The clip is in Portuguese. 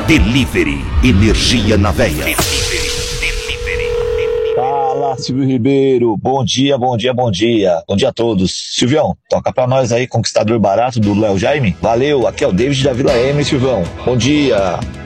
Delivery. Energia na veia. Fala, Silvio Ribeiro. Bom dia, bom dia, bom dia. Bom dia a todos. Silvião, toca pra nós aí, Conquistador Barato do Léo Jaime. Valeu, aqui é o David da Vila M, Silvão. Bom dia.